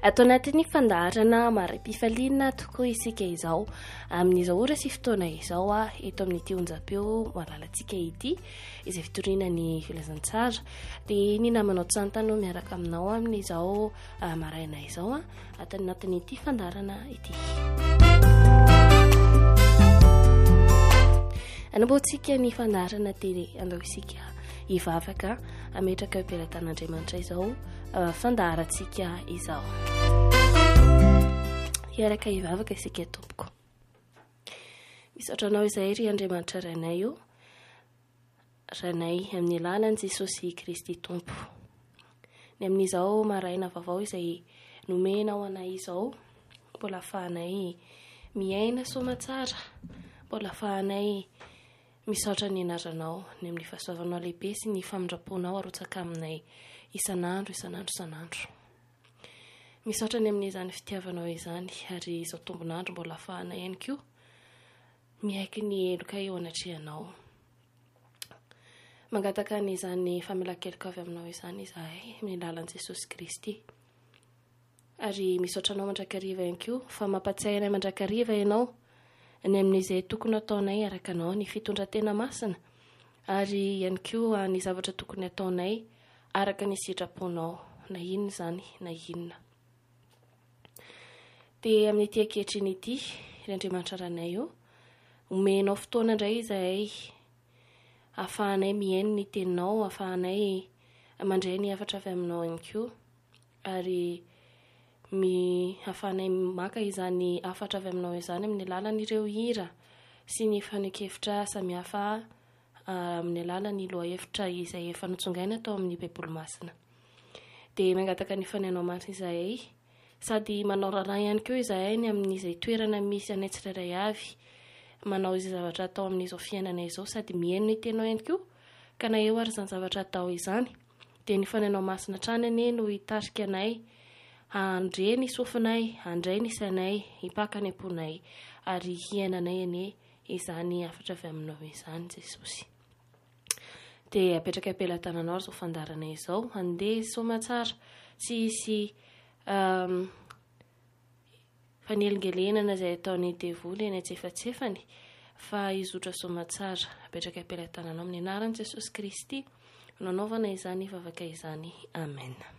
Atao anatin'ny fandaharana mari-pifaliana tokoa isika izao amin'izao ora sy fotoana izao eto amin'ity onjam-peo malalantsika ity izay fitoriana ny filazantsara dia ny namanao tsantano miaraka aminao amin'izao maraina izao atao anatin'ity fandaharana ity. Anamboantsika ny fandaharana tele andao isika hivavaka ametraka am-pelatan'Andriamanitra izao fandaharantsika izao. Hiaraka hivavaka isika tompoko. Misaotranao izay ry Andriamanitra ranay io, ranay amin'ny alalan'i Jesosy Kristy Tompo. Ny amin'izao maraina vaovao izay nomenao anay izao, mbola ahafahanay miaina somatsara, mbola ahafahanay misaotra ny anaranao ny amin'ny fahasoavanao lehibe sy ny famindraponao arotsaka aminay isan'andro. Misaotra ny amin'izany fitiavanao izany ary izao tombonandro mbola ahafahanay ihany koa miaiky ny eloka eo anatrehanao. Mangataka n'izany famelan-keloka avy aminao izany izahay amin'ny lalan'i Jesosy Kristy. Ary misaotra anao mandrakariva ihany koa fa mampatsiahy anay mandrakariva ianao ny amin'izay tokony ataonay araka anao ny fitondran-tena masina ary ihany koa ny zavatra tokony ataonay araka ny sitraponao na inona izany na inona. Dia amin'ity ankehitriny ity ry Andriamanitra ranay io, omenao fotoana indray izahay ahafahanay mihaino ny teninao, ahafahanay mandray ny hafatra avy aminao ihany koa ary ahafahanay maka izany hafatra avy aminao izany amin'ny alalan'ireo hira sy ny fanekevitra samihafa amin'ny alalan'ny lohahevitra izay efa notsongaina tao amin'ny baiboly masina. Dia mangataka ny fanainao masina izahay sady manao raharaha ihany koa izahay ny amin'izay toerana misy anay tsirairay avy, manao izay zavatra atao amin'izao fiainana izao sady mihaino ny tenao ihany koa ka na eo ary izany zavatra atao izany dia ny fanainao masina tranany no hitarika anay, handre ny sofinay, handray ny sainay, hipaka ny amponay ary hiainanay ane izany hafatra avy aminao izany Jesosy. Dia apetraka am-pelatananao izao fandaharana izao, handeha somatsara tsy hisy fanelingelenana izay ataon'ny devoly eny antsefatsefany fa hizotra somatsara. Apetraka am-pelatananao amin'ny anaran'i Jesosy Kristy nanaovana izany vavaka izany. Amen.